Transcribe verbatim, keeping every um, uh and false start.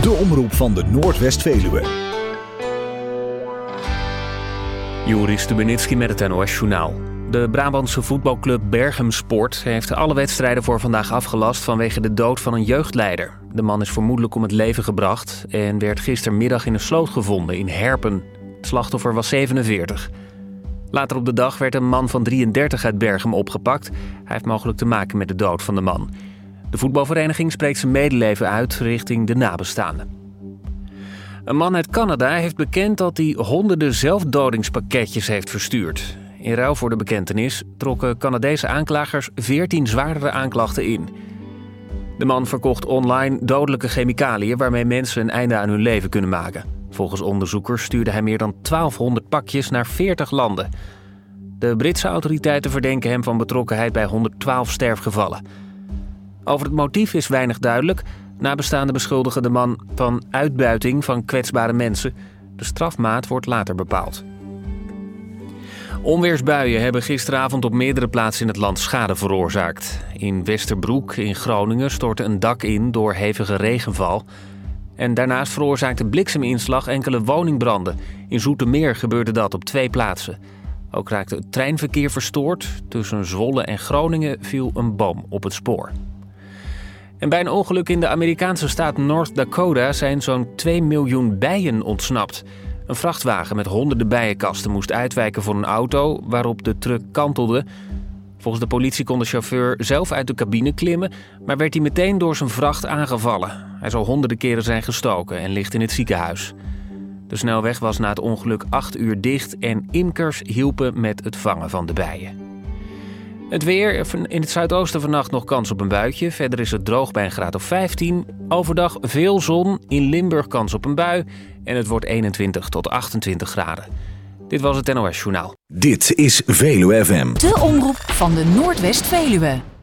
De omroep van de Noordwest-Veluwe. Joris Stubenitski met het N O S-journaal. De Brabantse voetbalclub Berchem Sport heeft alle wedstrijden voor vandaag afgelast vanwege de dood van een jeugdleider. De man is vermoedelijk om het leven gebracht en werd gistermiddag in een sloot gevonden in Herpen. Het slachtoffer was zevenenveertig. Later op de dag werd een man van drieëndertig uit Berchem opgepakt. Hij heeft mogelijk te maken met de dood van de man. De voetbalvereniging spreekt zijn medeleven uit richting de nabestaanden. Een man uit Canada heeft bekend dat hij honderden zelfdodingspakketjes heeft verstuurd. In ruil voor de bekentenis trokken Canadese aanklagers veertien zwaardere aanklachten in. De man verkocht online dodelijke chemicaliën waarmee mensen een einde aan hun leven kunnen maken. Volgens onderzoekers stuurde hij meer dan twaalfhonderd pakjes naar veertig landen. De Britse autoriteiten verdenken hem van betrokkenheid bij honderdtwaalf sterfgevallen. Over het motief is weinig duidelijk. Nabestaanden beschuldigen de man van uitbuiting van kwetsbare mensen. De strafmaat wordt later bepaald. Onweersbuien hebben gisteravond op meerdere plaatsen in het land schade veroorzaakt. In Westerbroek in Groningen stortte een dak in door hevige regenval. En daarnaast veroorzaakte blikseminslag enkele woningbranden. In Zoetermeer gebeurde dat op twee plaatsen. Ook raakte het treinverkeer verstoord. Tussen Zwolle en Groningen viel een boom op het spoor. En bij een ongeluk in de Amerikaanse staat North Dakota zijn zo'n twee miljoen bijen ontsnapt. Een vrachtwagen met honderden bijenkasten moest uitwijken voor een auto waarop de truck kantelde. Volgens de politie kon de chauffeur zelf uit de cabine klimmen, maar werd hij meteen door zijn vracht aangevallen. Hij zou honderden keren zijn gestoken en ligt in het ziekenhuis. De snelweg was na het ongeluk acht uur dicht en imkers hielpen met het vangen van de bijen. Het weer, in het zuidoosten vannacht nog kans op een buitje. Verder is het droog bij een graad of vijftien. Overdag veel zon, in Limburg kans op een bui. En het wordt eenentwintig tot achtentwintig graden. Dit was het N O S-journaal. Dit is Veluwe F M. De omroep van de Noordwest-Veluwe.